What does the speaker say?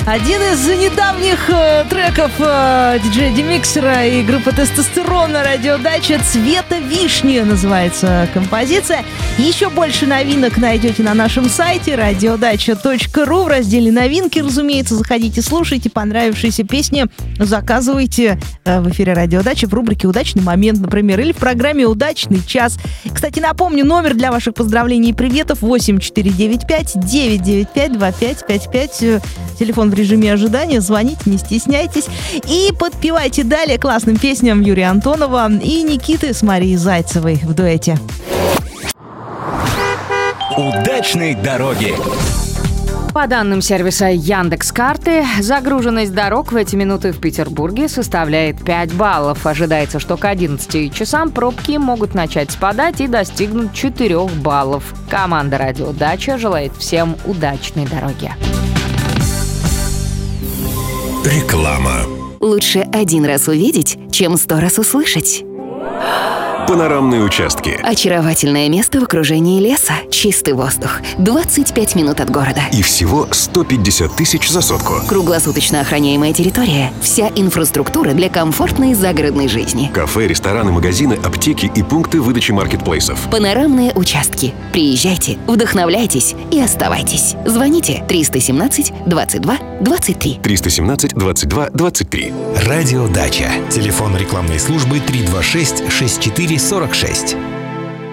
Один из недавних треков диджея Демиксера и группы «Тестостерон» на радиодаче «Цвета вишни» называется композиция. Еще больше новинок найдете на нашем сайте radiodача.ru в разделе «Новинки». Разумеется, заходите, слушайте понравившиеся песни, заказывайте в эфире «Радиодача» в рубрике «Удачный момент», например, или в программе «Удачный час». Кстати, напомню, номер для ваших поздравлений и приветов 8495-995-2555. Телефон в режиме ожидания. Звоните, не стесняйтесь. И подпевайте далее классным песням Юрия Антонова и Никиты с Марией Зайцевой в дуэте. Удачной дороги! По данным сервиса Яндекс.Карты, загруженность дорог в эти минуты в Петербурге составляет 5 баллов. Ожидается, что к 11 часам пробки могут начать спадать и достигнуть 4 баллов. Команда «Радиодача» желает всем удачной дороги. Реклама. Лучше один раз увидеть, чем 100 раз услышать. Панорамные участки. Очаровательное место в окружении леса. Чистый воздух. 25 минут от города. И всего 150 тысяч за сотку. Круглосуточно охраняемая территория. Вся инфраструктура для комфортной загородной жизни. Кафе, рестораны, магазины, аптеки и пункты выдачи маркетплейсов. Панорамные участки. Приезжайте, вдохновляйтесь и оставайтесь. Звоните 317 22 23. 317 22 23. Радиодача. Телефон рекламной службы 326 64 46.